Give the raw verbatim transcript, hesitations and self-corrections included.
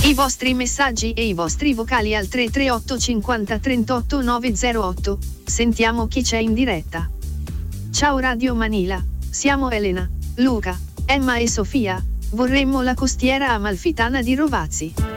I vostri messaggi e i vostri vocali al tre tre otto cinquanta trentotto nove zero otto. Sentiamo chi c'è in diretta. Ciao Radio Manila, siamo Elena, Luca, Emma e Sofia. Vorremmo la costiera amalfitana di Rovazzi.